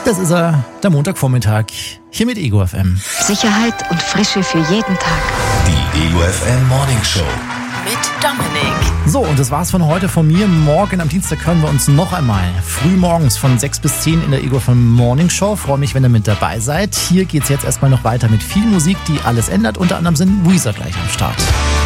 Das ist er, der Montagvormittag, hier mit Ego FM. Sicherheit und Frische für jeden Tag. Die Ego FM Morning Show. Mit Dominik. So, und das war's von heute von mir. Morgen am Dienstag hören wir uns noch einmal früh morgens von 6 bis 10 in der Ego FM Morning Show. Freue mich, wenn ihr mit dabei seid. Hier geht's jetzt erstmal noch weiter mit viel Musik, die alles ändert. Unter anderem sind Weezer gleich am Start.